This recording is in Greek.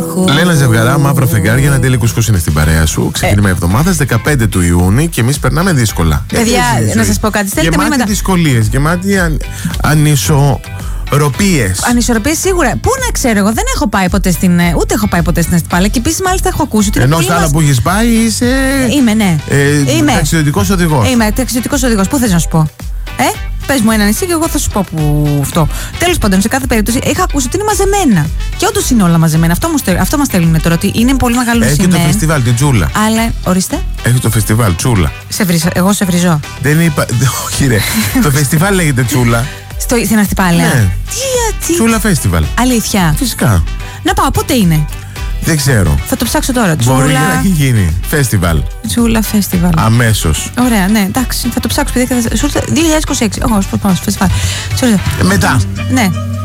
Λένα Ζευγαρά, μαύρο φεγγάρι, ένα τέλειο κουσκούς είναι στην παρέα σου. Ξεκίνημα εβδομάδας 15 του Ιούνιου και εμείς περνάμε δύσκολα. Παιδιά, να σας πω κάτι. Γεμάτη δυσκολίες, γεμάτη ανισορροπίες. Ανισορροπίες σίγουρα. Πού να ξέρω, εγώ δεν έχω πάει ποτέ ούτε έχω πάει ποτέ στην Αστυπάλα. Και επίσης, μάλιστα, έχω ακούσει ότι. Ενώ στα άλλα που έχεις πάει είσαι. Είμαι, ναι. Είμαι ταξιδιωτικός οδηγός. Είμαι ταξιδιωτικός οδηγός. Πού θες να σου πω? Πες μου ένα νησί και εγώ θα σου πω που αυτό. Τέλος πάντων, σε κάθε περίπτωση είχα ακούσει ότι είναι μαζεμένα. Και όντως είναι όλα μαζεμένα. Αυτό μας στέλνουν τώρα, ότι είναι πολύ μεγάλο νησί. Έχει και το φεστιβάλ, την Τσούλα. Αλλά, ορίστε. Έχει το φεστιβάλ, Τσούλα. Εγώ σε βρίζω. Δεν είπα. Όχι, ρε. Το φεστιβάλ λέγεται Τσούλα. Στην Αστυπάλαια. Ναι. Τι. Τσούλα Φέστιβαλ. Αλήθεια. Φυσικά. Να πάω, πότε είναι? Δεν ξέρω. Θα το ψάξω τώρα. Μπορεί να έχει γίνει. Φέστιβαλ. Τσούλα Φέστιβαλ. Αμέσως. Ωραία, ναι, εντάξει. Θα το ψάξω, παιδιά. 2026. Όχι, πώς πάμε στο φεστιβάλ. Μετά. Ναι.